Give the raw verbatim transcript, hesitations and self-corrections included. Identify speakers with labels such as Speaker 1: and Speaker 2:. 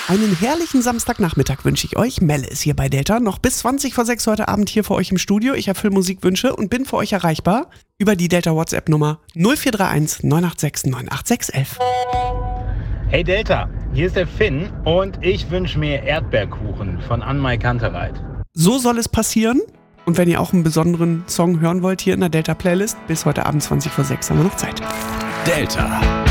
Speaker 1: Einen herrlichen Samstagnachmittag wünsche ich euch. Melle ist hier bei Delta. Noch bis zwanzig vor sechs heute Abend hier für euch im Studio. Ich erfülle Musikwünsche und bin für euch erreichbar über die Delta WhatsApp-Nummer null vier drei eins neun acht sechs neun acht sechs eins eins.
Speaker 2: Hey Delta, hier ist der Finn und ich wünsche mir Erdbeerkuchen von Anmai Kantereit.
Speaker 1: So soll es passieren. Und wenn ihr auch einen besonderen Song hören wollt hier in der Delta-Playlist, bis heute Abend zwanzig vor sechs haben wir noch Zeit.
Speaker 3: Delta.